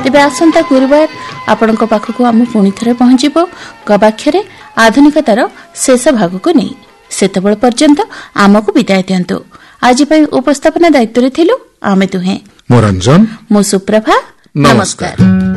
तेबे आसंता गुरुवार आपणक पाखक आम पुणी थे पहुंचब गवाक्षरे आधुनिकतार शेष भाग को नहीं। सेतबेल पर्यंत आमको विदाय दियंतु। आज उपस्थापना दायित्व रे थिलु आमे दुहे, मो रंजन, मो सुप्रभा। नमस्कार।